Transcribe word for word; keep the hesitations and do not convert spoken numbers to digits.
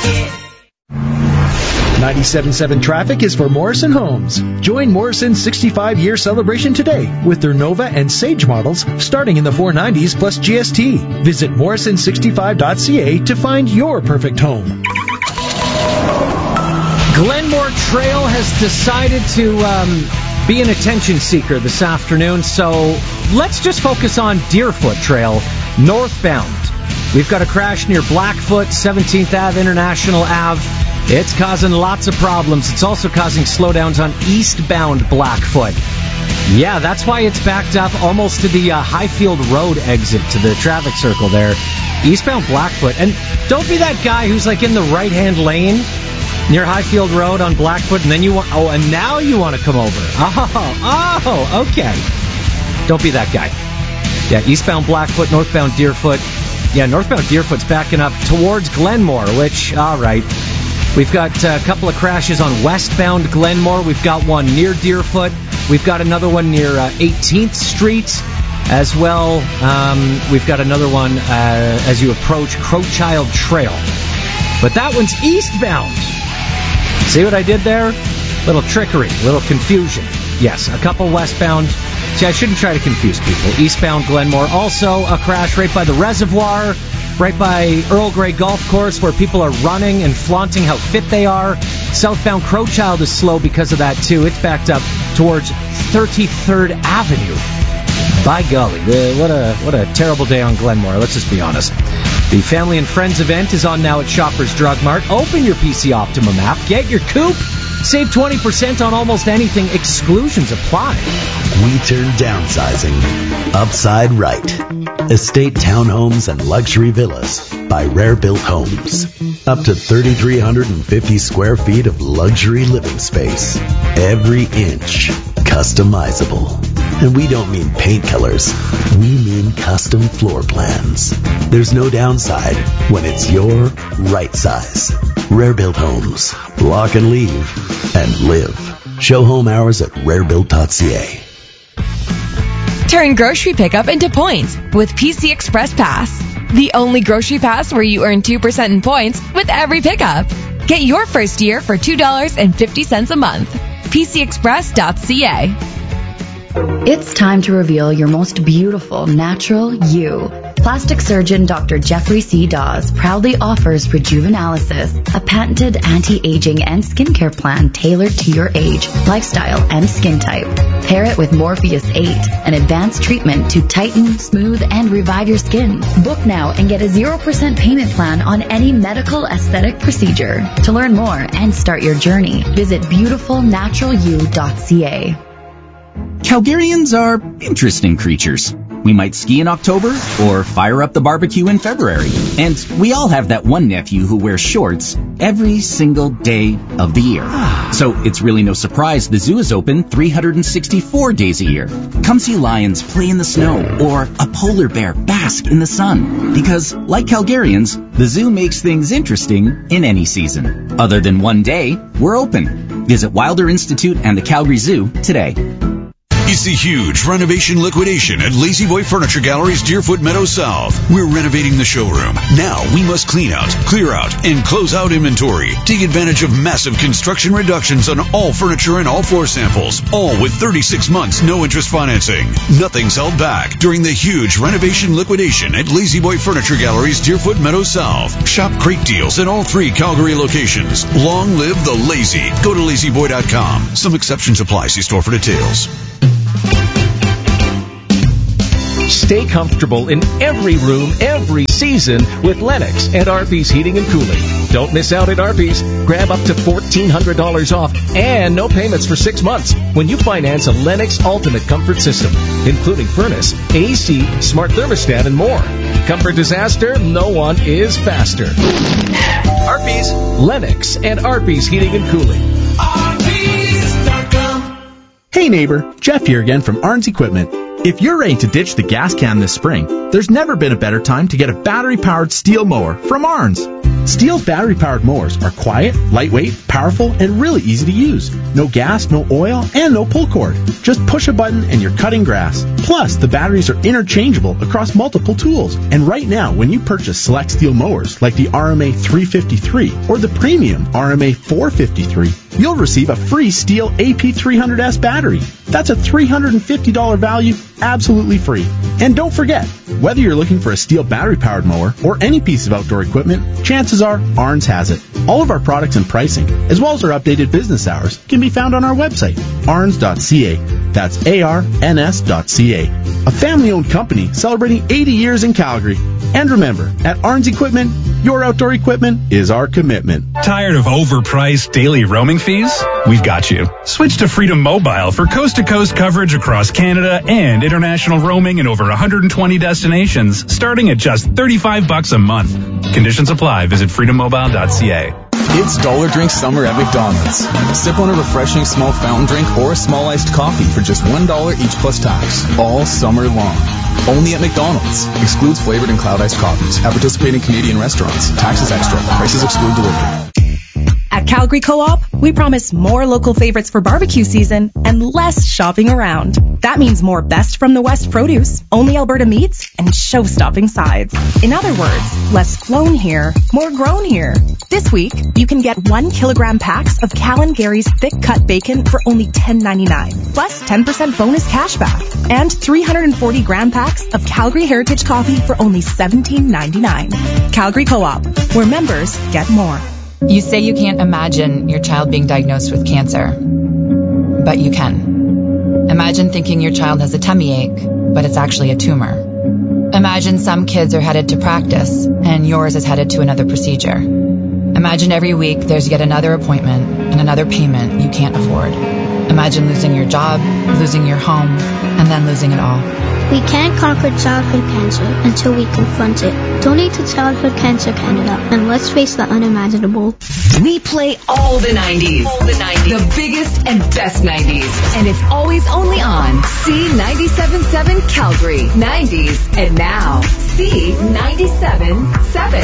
ninety-seven point seven Traffic is for Morrison Homes. Join Morrison's sixty-five-year celebration today with their Nova and Sage models starting in the four nineties plus G S T. Visit morrison sixty-five dot c a to find your perfect home. Glenmore Trail has decided to um, be an attention seeker this afternoon, so let's just focus on Deerfoot Trail, northbound. We've got a crash near Blackfoot, seventeenth Avenue, International Avenue. It's causing lots of problems. It's also causing slowdowns on eastbound Blackfoot. Yeah, that's why it's backed up almost to the uh, Highfield Road exit to the traffic circle there. Eastbound Blackfoot. And don't be that guy who's like in the right-hand lane near Highfield Road on Blackfoot, and then you want, oh, and now you want to come over. Oh, oh, okay. Don't be that guy. Yeah, eastbound Blackfoot, northbound Deerfoot. Yeah, northbound Deerfoot's backing up towards Glenmore, which, all right. We've got a couple of crashes on westbound Glenmore. We've got one near Deerfoot. We've got another one near uh, eighteenth Street as well. Um, we've got another one uh, as you approach Crowchild Trail. But that one's eastbound. See what I did there? Little trickery, little confusion. Yes, a couple westbound. See, I shouldn't try to confuse people. Eastbound Glenmore. Also a crash right by the reservoir, right by Earl Grey Golf Course, where people are running and flaunting how fit they are. Southbound Crowchild is slow because of that, too. It's backed up towards thirty-third Avenue. By golly, what a what a terrible day on Glenmore, let's just be honest. The Family and Friends event is on now at Shoppers Drug Mart. Open your P C Optimum app. Get your coupe. Save twenty percent on almost anything. Exclusions apply. We turn downsizing upside right. Estate townhomes and luxury villas by Rare Built Homes. Up to three thousand three hundred fifty square feet of luxury living space. Every inch customizable. And we don't mean paint colors. We mean custom floor plans. There's no downside when it's your right size. Rare Built Homes. Lock and leave and live. Show home hours at rare built dot c a. Turn grocery pickup into points with P C Express Pass. The only grocery pass where you earn two percent in points with every pickup. Get your first year for two dollars and fifty cents a month. P C express dot c a. It's time to reveal your most beautiful, natural you. Plastic surgeon Doctor Jeffrey C. Dawes proudly offers Rejuvenalysis, a patented anti-aging and skincare plan tailored to your age, lifestyle, and skin type. Pair it with Morpheus eight, an advanced treatment to tighten, smooth, and revive your skin. Book now and get a zero percent payment plan on any medical aesthetic procedure. To learn more and start your journey, visit beautiful natural you dot c a. Calgarians are interesting creatures. We might ski in October or fire up the barbecue in February. And we all have that one nephew who wears shorts every single day of the year. So it's really no surprise the zoo is open three hundred sixty-four days a year. Come see lions play in the snow or a polar bear bask in the sun. Because, like Calgarians, the zoo makes things interesting in any season. Other than one day, we're open. Visit Wilder Institute and the Calgary Zoo today. It's the huge renovation liquidation at Lazy Boy Furniture Gallery's Deerfoot Meadow South. We're renovating the showroom. Now we must clean out, clear out, and close out inventory. Take advantage of massive construction reductions on all furniture and all floor samples. All with thirty-six months no interest financing. Nothing's held back during the huge renovation liquidation at Lazy Boy Furniture Gallery's Deerfoot Meadow South. Shop great deals at all three Calgary locations. Long live the lazy. Go to lazy boy dot com. Some exceptions apply. See store for details. Stay comfortable in every room, every season with Lennox and Arby's Heating and Cooling. Don't miss out at Arby's. Grab up to fourteen hundred dollars off and no payments for six months when you finance a Lennox Ultimate Comfort System, including furnace, A C, smart thermostat, and more. Comfort disaster, no one is faster. Arby's. Lennox and Arby's Heating and Cooling. Arby's dot com. Hey neighbor, Jeff here again from Arns Equipment. If you're ready to ditch the gas can this spring, there's never been a better time to get a battery-powered steel mower from Arns. Stihl's battery-powered mowers are quiet, lightweight, powerful, and really easy to use. No gas, no oil, and no pull cord. Just push a button and you're cutting grass. Plus, the batteries are interchangeable across multiple tools. And right now, when you purchase select Stihl mowers like the R M A three fifty-three or the premium R M A four fifty-three, you'll receive a free Stihl A P three hundred S battery. That's a three hundred fifty dollars value, absolutely free. And don't forget, whether you're looking for a Stihl battery-powered mower or any piece of outdoor equipment, chances are Arns has it. All of our products and pricing, as well as our updated business hours, can be found on our website, arns dot c a. That's A R N S dot C A. A family-owned company celebrating eighty years in Calgary. And remember, at Arns Equipment, your outdoor equipment is our commitment. Tired of overpriced daily roaming fees? We've got you. Switch to Freedom Mobile for coast-to-coast coverage across Canada and international roaming in over one hundred twenty destinations, starting at just thirty-five bucks a month. Conditions apply. Visit freedom mobile dot c a. It's Dollar Drink Summer at McDonald's. Sip on a refreshing small fountain drink or a small iced coffee for just one dollar each plus tax, all summer long. Only at McDonald's. Excludes flavored and cloud iced coffees. At participating Canadian restaurants. Taxes extra. Prices exclude delivery. At Calgary Co-op, we promise more local favorites for barbecue season and less shopping around. That means more best from the West produce, only Alberta meats, and show-stopping sides. In other words, less flown here, more grown here. This week, you can get one kilogram packs of Cal and Gary's thick-cut bacon for only ten ninety-nine, plus ten percent bonus cash back, and three hundred forty gram packs of Calgary Heritage Coffee for only seventeen ninety-nine. Calgary Co-op, where members get more. You say you can't imagine your child being diagnosed with cancer, but you can. Imagine thinking your child has a tummy ache, but it's actually a tumor. Imagine some kids are headed to practice, and yours is headed to another procedure. Imagine every week there's yet another appointment and another payment you can't afford. Imagine losing your job, losing your home, and then losing it all. We can't conquer childhood cancer until we confront it. Donate to Childhood Cancer Canada and let's face the unimaginable. We play all the nineties. All the nineties. The biggest and best nineties. And it's always only on C ninety-seven point seven Calgary. nineties and now. C ninety-seven point seven.